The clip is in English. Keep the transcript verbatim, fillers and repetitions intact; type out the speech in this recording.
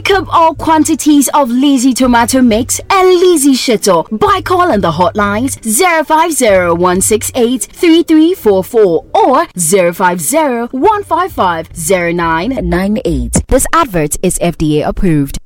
Pick up all quantities of Lizzie tomato mix and Lizzie Shito by calling the hotlines zero five zero one six eight three three four four or zero five zero one five five zero nine nine eight. This advert is F D A approved.